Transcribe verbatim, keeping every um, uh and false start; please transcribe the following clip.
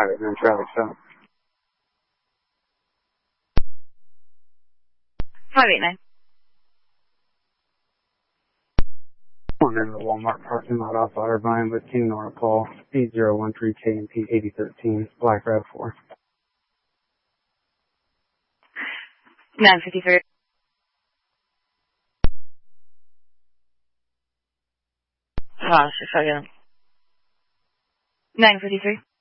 Pilot, and traffic stop. five eight nine. One in the Walmart parking lot off Otterbein with King Nora call eight zero one three K M P eighty thirteen, Black Rav four. nine fifty-three. Ah, six again. nine fifty-three.